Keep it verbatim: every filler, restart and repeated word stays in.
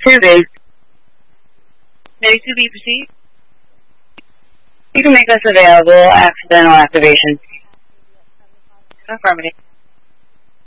two B. Maybe two B, proceed. You can make us available accidental activation. Affirmative.